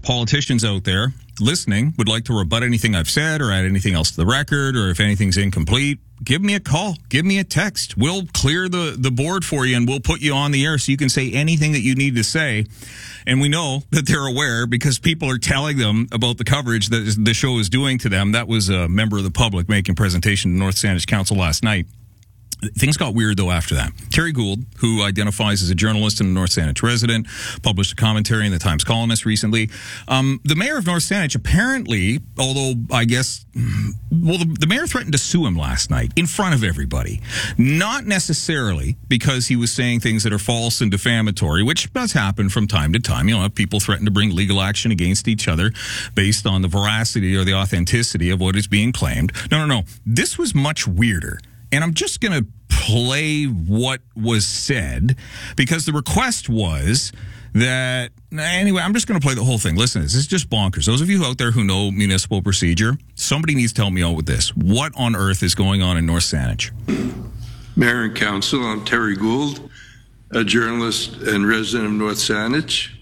politicians out there listening would like to rebut anything I've said or add anything else to the record, or if anything's incomplete, give me a call, give me a text. We'll clear the board for you, and we'll put you on the air so you can say anything that you need to say. And we know that they're aware because people are telling them about the coverage that the show is doing to them. That was a member of the public making a presentation to North Saanich Council last night. Things got weird, though, after that. Terry Gould, who identifies as a journalist and a North Saanich resident, published a commentary in the Times Colonist recently. The mayor of North Saanich apparently, although I guess, the mayor threatened to sue him last night in front of everybody. Not necessarily because he was saying things that are false and defamatory, which does happen from time to time. You know, people threaten to bring legal action against each other based on the veracity or the authenticity of what is being claimed. No. This was much weirder. And I'm just going to play what was said because the request was that, anyway, I'm just going to play the whole thing. Listen, this is just bonkers. Those of you out there who know municipal procedure, somebody needs to help me out with this. What on earth is going on in North Saanich? Mayor and Council, I'm Terry Gould, a journalist and resident of North Saanich.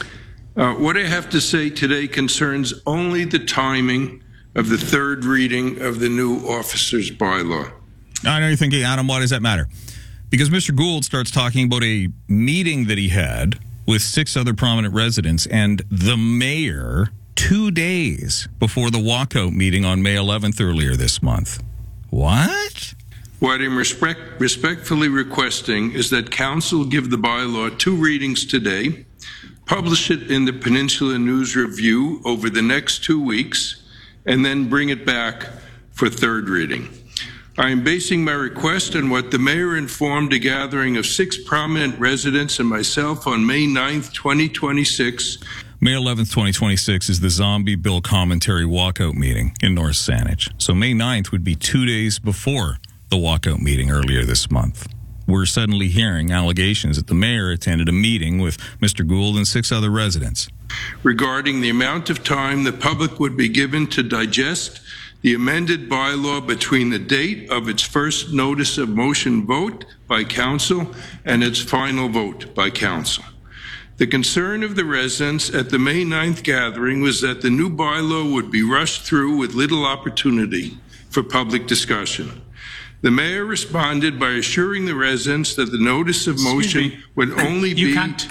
What I have to say today concerns only the timing of the third reading of the new officers' bylaw. I know you're thinking, Adam, why does that matter? Because Mr. Gould starts talking about a meeting that he had with 6 other prominent residents and the mayor 2 days before the walkout meeting on May 11th earlier this month. What? What I'm respectfully requesting is that Council give the bylaw 2 readings today, publish it in the Peninsula News Review over the next 2 weeks, and then bring it back for third reading. I am basing my request on what the mayor informed a gathering of 6 prominent residents and myself on May 9th, 2026. May 11th, 2026 is the Zombie Bill Commentary walkout meeting in North Saanich. So May 9th would be 2 days before the walkout meeting earlier this month. We're suddenly hearing allegations that the mayor attended a meeting with Mr. Gould and 6 other residents. Regarding the amount of time the public would be given to digest the amended bylaw between the date of its first notice of motion vote by Council and its final vote by Council. The concern of the residents at the May 9th gathering was that the new bylaw would be rushed through with little opportunity for public discussion. The mayor responded by assuring the residents that the notice of motion would only you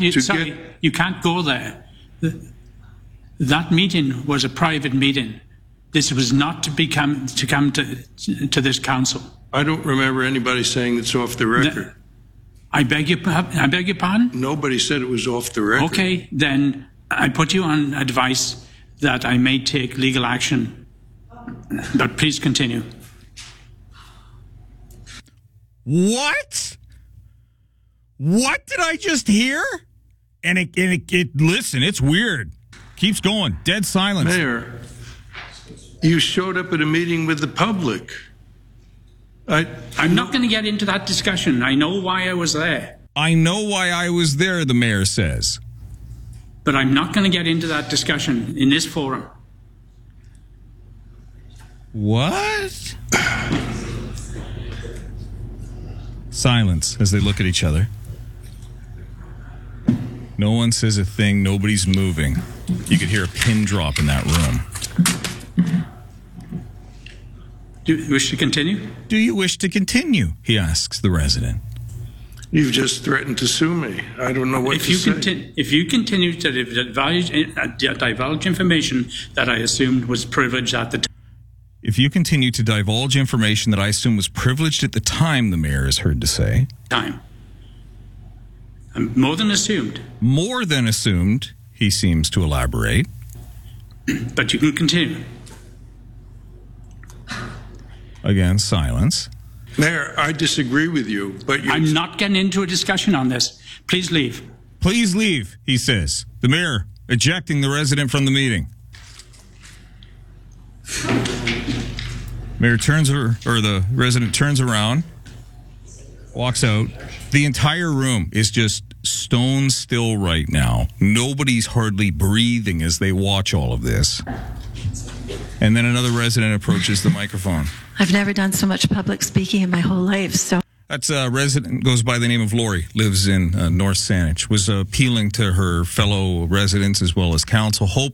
can't go there. That meeting was a private meeting. This was not to come to this council. I don't remember anybody saying it's off the record. I beg your pardon? Nobody said it was off the record. Okay, then I put you on advice that I may take legal action. But please continue. What? What did I just hear? And it listen, it's weird. Keeps going. Dead silence. Mayor, you showed up at a meeting with the public. I'm not going to get into that discussion. I know why I was there. I know why I was there, the mayor says. But I'm not going to get into that discussion in this forum. What? Silence as they look at each other. No one says a thing. Nobody's moving. You could hear a pin drop in that room. Do you wish to continue? Do you wish to continue? He asks the resident. You've just threatened to sue me. I don't know what to say. If you continue to divulge information that I assumed was privileged at the time. If you continue to divulge information that I assume was privileged at the time, the mayor is heard to say. More than assumed. More than assumed, he seems to elaborate. But you can continue. Again, silence. Mayor, I disagree with you, but I'm not getting into a discussion on this. Please leave. Please leave, he says. The mayor ejecting the resident from the meeting. Mayor turns or the resident turns around, walks out. The entire room is just stone still right now. Nobody's hardly breathing as they watch all of this. And then another resident approaches the microphone. I've never done so much public speaking in my whole life, so... That's a resident, goes by the name of Lori, lives in North Saanich, was appealing to her fellow residents as well as council,